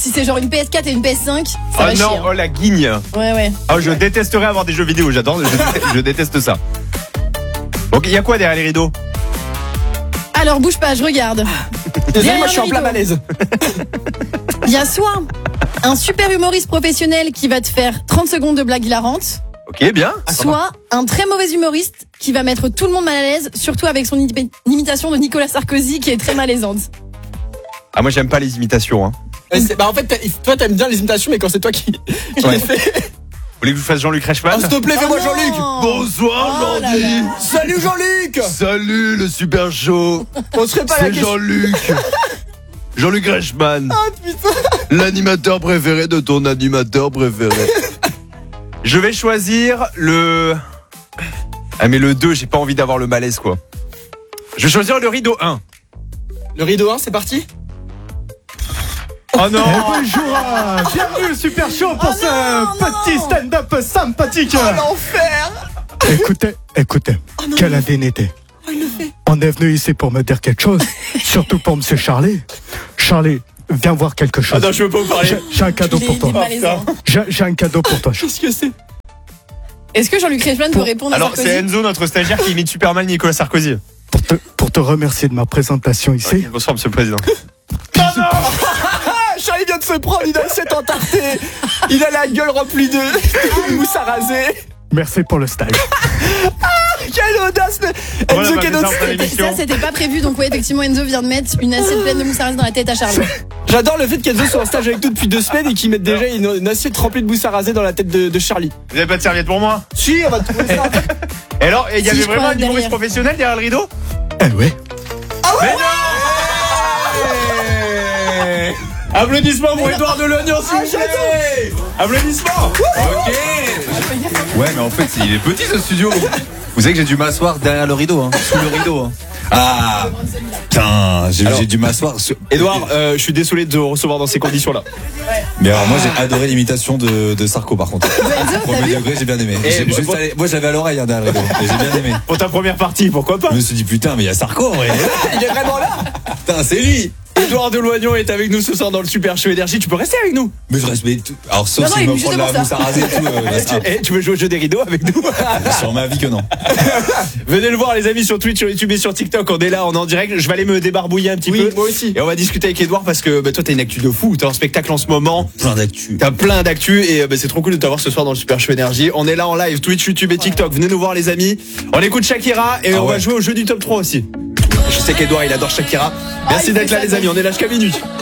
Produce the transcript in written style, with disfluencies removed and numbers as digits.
Si c'est genre une PS4 et une PS5, ça Oh va chier. non, oh la guigne. Ouais. Oh, je détesterais avoir des jeux vidéo, j'adore, je déteste ça. Donc il y a quoi derrière les rideaux? Alors bouge pas, je regarde. Désolé, moi je suis en le plein rideau. malaise. Il y a soit un super humoriste professionnel qui va te faire 30 secondes de blagues hilarantes, Ok, bien. soit un très mauvais humoriste qui va mettre tout le monde mal à l'aise, surtout avec son imitation de Nicolas Sarkozy qui est très malaisante. Ah, moi j'aime pas les imitations. Hein. Bah en fait, toi t'aimes bien les imitations, mais quand c'est toi qui Ouais. les fais. Vous voulez que je vous fasse Jean-Luc Reichmann? Oh, s'il te plaît, fais-moi Oh Jean-Luc. non. Bonsoir Oh là Jordi. là. Salut Jean-Luc. Salut le super show. On serait pas la C'est question. Jean-Luc. Jean-Luc Reichmann. Ah putain. L'animateur préféré de ton animateur préféré. Je vais choisir le... Ah mais le 2, j'ai pas envie d'avoir le malaise quoi. Je vais choisir le rideau 1. Le rideau 1, c'est parti. Oh non. Bonjour, bienvenue Super Show pour petit stand-up sympathique. Oh l'enfer. Écoutez, quelle indignité. On est venu ici pour me dire quelque chose, surtout pour Monsieur Charlie. Charlie, viens voir quelque chose. Ah non, je veux pas vous parler. J'ai un cadeau pour Il est toi. malaisant. J'ai un cadeau pour toi. Qu'est-ce que c'est? Est-ce que Jean-Luc Reichmann peut répondre à Alors Sarkozy? c'est Enzo, notre stagiaire, qui imite super mal Nicolas Sarkozy. Pour te remercier de ma présentation ici. Ok, bonsoir Monsieur le Président. Ah, Charlie vient de se prendre une assiette entartée. Il a la gueule remplie de mousse à raser. Merci pour le stage. Quelle audace. Voilà, Enzo bah, qui est c'est ça, notre- on fait l'émission. Ça c'était pas prévu, donc ouais, effectivement Enzo vient de mettre une assiette pleine de mousse à raser dans la tête à Charlie. J'adore le fait qu'Enzo soit en stage avec nous depuis 2 semaines et qu'il mette déjà une assiette remplie de mousse à raser dans la tête de Charlie. Vous avez pas de serviette pour moi? Si, on va trouver ça. Et alors, il y Si, avait je vraiment crois, un humoriste derrière. professionnel derrière le rideau? Eh oui. Mais non! Applaudissements pour Édouard Delognon, s'il vous plaît. Applaudissements. Ok. Ouais, mais en fait, il est petit ce studio. Vous savez que j'ai dû m'asseoir derrière le rideau, hein, sous le rideau. Hein. Ah, putain, j'ai dû m'asseoir. Edouard, je suis désolé de te recevoir dans ces conditions-là. Mais alors, moi, j'ai adoré l'imitation de Sarko, par contre. Enzo, t'as Premier vu? degré, j'ai bien aimé. Et J'ai juste moi- moi, j'avais à l'oreille hein, derrière le rideau. Et j'ai bien aimé. Pour ta première partie, pourquoi pas? Je me suis dit, putain, mais il y a Sarko, en vrai. Il est vraiment là. Putain, c'est lui. Edouard Delognon est avec nous ce soir dans le Super Show Énergie. Tu peux rester avec nous. Mais je respecte tout. Alors, sauf Non, s'il il me est prend de la justement mousse à raser et tout. Tu veux jouer au jeu des rideaux avec nous? Sur ma vie que non. Venez le voir les amis sur Twitch, sur YouTube et sur TikTok. On est là, on est en direct. Je vais aller me débarbouiller un petit peu. moi aussi. Et on va discuter avec Edouard parce que toi t'as une actu de fou. T'as un spectacle en ce moment. Plein d'actu. T'as plein d'actu et c'est trop cool de t'avoir ce soir dans le Super Show Énergie. On est là en live, Twitch, YouTube et TikTok. Venez nous voir les amis. On écoute Shakira et on va jouer au jeu du top 3 aussi. Je sais qu'Edouard il adore Shakira. Merci il d'être fait là ça les amis, on est là jusqu'à minuit.